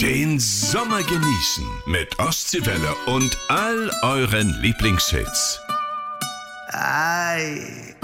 Den Sommer genießen mit Ostseewelle und all euren Lieblingshits. Ei.